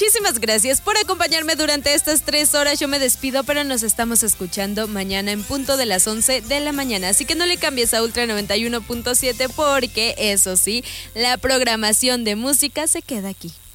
muchísimas gracias por acompañarme durante estas 3 horas. Yo me despido, pero nos estamos escuchando mañana en punto de las 11 de la mañana. Así que no le cambies a Ultra 91.7 porque, eso sí, la programación de música se queda aquí.